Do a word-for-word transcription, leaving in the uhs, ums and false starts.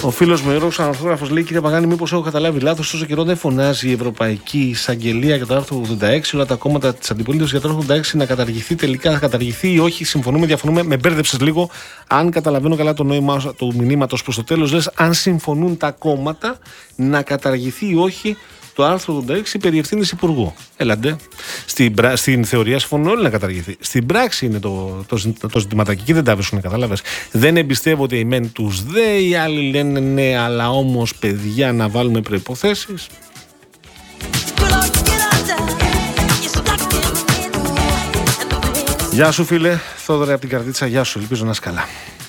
Ο φίλος μου, Ιερός Αναρθόγραφος, λέει: Κύριε Παγάνη, μήπως έχω καταλάβει λάθος? Τόσο καιρό δεν φωνάζει η Ευρωπαϊκή Εισαγγελία για το άρθρο ογδόντα έξι, όλα τα κόμματα της αντιπολίτευσης για το άρθρο ογδόντα έξι να καταργηθεί? Τελικά θα καταργηθεί ή όχι? Συμφωνούμε, διαφωνούμε? Με μπέρδεψες λίγο. Αν καταλαβαίνω καλά το νόημα του μηνύματος προς το τέλος, λες αν συμφωνούν τα κόμματα να καταργηθεί ή όχι το άρθρο ογδόντα έξι περί ευθύνης υπουργού. Έλαντε. Στην, στην θεωρία συμφωνούν όλοι να καταργηθεί. Στην πράξη είναι το, το, το, το ζητηματάκι. Εκεί δεν τα βρίσκουν, κατάλαβες. Δεν εμπιστεύονται οι μεν τους δε, οι άλλοι λένε ναι, αλλά όμως παιδιά να βάλουμε προϋποθέσεις. Γεια σου φίλε, Θόδωρε από την Καρδίτσα, γεια σου, ελπίζω να είσαι καλά.